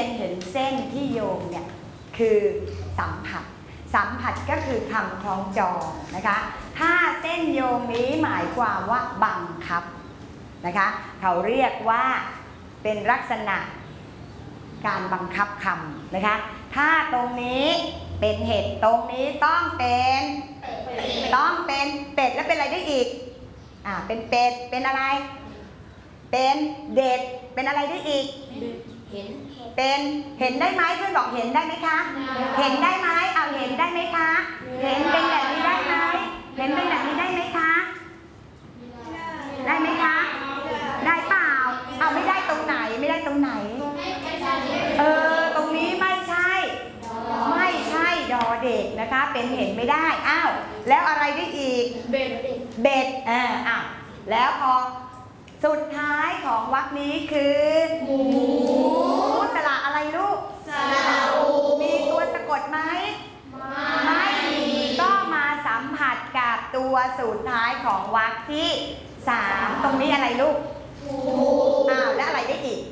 ยนเห็นเส้นที่โยงเนี่ยคือสัมผัสสัมผัสก็คือคำคล้องจองนะคะถ้าเส้นโยงนี้หมายความว่าบังคับนะคะเขาเรียกว่าเป็นลักษณะการบังคับคำนะคะถ้าตรงนี้เป็นเห็ดตรงนี้ต้องเป็นเป็ดแล้วเป็นอะไรได้อีกเป็นเป็ดเป็นอะไรเป็นเด็ดเป็นอะไรได้อีกเป็นเห็นได้ไหมเพื่อนบอกเห็นได้ไหมคะเห็นได้ไหมเอาเห็นได้ไหมคะเห็นเป็นแบบนี้ได้ไหมเห็นเป็นแบบนี้ได้ไหมคะได้ไหมคะได้เปล่าเอาไม่ได้ตรงไหนไม่ได้ตรงไหนตรงนี้ไม่ใช่ดอเด็กนะคะเป็นเห็นไม่ได้อ้าวแล้วอะไรได้อีกเบ็ดแล้วพอสุดท้ายของวรรคนี้คือหมูสระอะไรลูกสระอูมีตัวสะกดไหมไม่มีก็มาสัมผัสกับตัวสุดท้ายของวรรคที่3ตรงนี้อะไรลูกแล้วอะไรได้อีก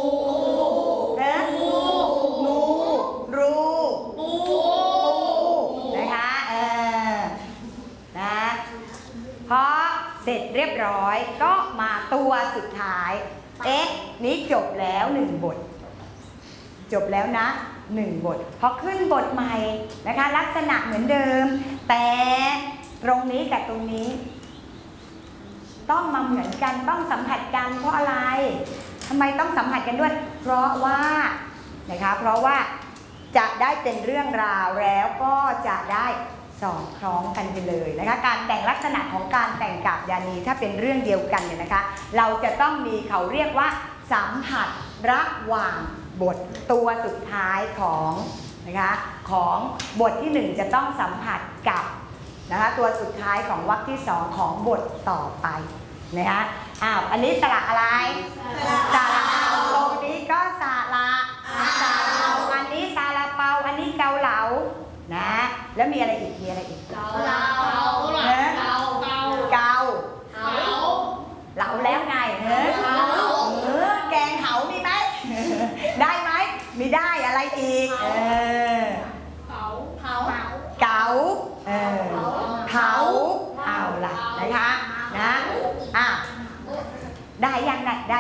งูรูปูนะคะนะพอเสร็จเรียบร้อยก็มาตัวสุดท้ายนี้จบแล้ว1บทจบแล้วนะ1บทพอขึ้นบทใหม่นะคะลักษณะเหมือนเดิมแต่ตรงนี้กับตรงนี้ต้องมาเหมือนกันต้องสัมผัสกันเพราะอะไรทำไมต้องสัมผัสกันด้วยเพราะว่านะคะเพราะว่าจะได้เป็นเรื่องราวแล้วก็จะได้สอดคล้องกันไปเลยนะคะการแต่งลักษณะของการแต่งกับยานีถ้าเป็นเรื่องเดียวกันเนี่ยนะคะเราจะต้องมีเขาเรียกว่าสัมผัสระหว่างบทตัวสุดท้ายของนะคะของบทที่1จะต้องสัมผัสกับนะคะตัวสุดท้ายของวรรคที่2ของบทต่อไปนะคะอันนี้สระอะไรสระเอาตรงนี้ก็สระอันนี้ซาลาเปาอันนี้เกาเหลานะแล้วมีอะไรอีกเกาเหลาแล้วไงแกงเหามีไหมได้ไหมมีได้อะไรอีกเผาเอาล่ะนะคะนะได้ยังได้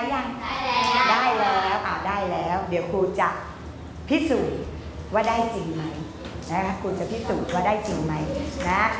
แล้วเดี๋ยวครูจะพิสูจน์ว่าได้จริงไหมนะคะครูจะพิสูจน์ว่าได้จริงไหมนะ